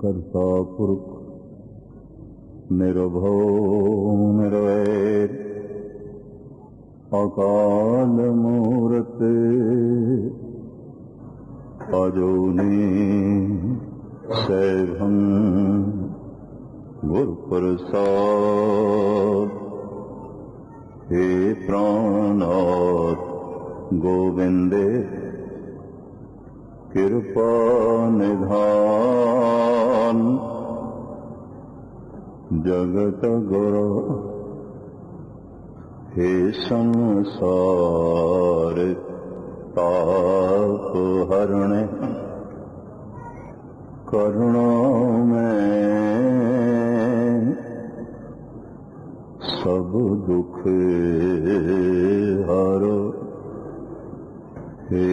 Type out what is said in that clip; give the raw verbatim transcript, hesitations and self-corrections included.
ਕਰਤਾ ਪੁਰਖ ਨਿਰਭਉ ਨਿਰਵੈਰ ਅਕਾਲ ਮੂਰਤ ਅਜੂਨੀ ਸੈਭੰ ਗੁਰ ਪ੍ਰਸਾਦ। हे ਪ੍ਰਾਣਨਾਥ ਗੋਬਿੰਦੇ ਕਿਰਪਾ ਨਿਧਾਨ। ਜਗਤ ਗੁਰੂ हे ਸੰਸਾਰ ਤਾਪ ਹਰਣੇ ਕਰੁਣਾ ਮੈਂ ਸਭ ਦੁਖ ਹਰੋ।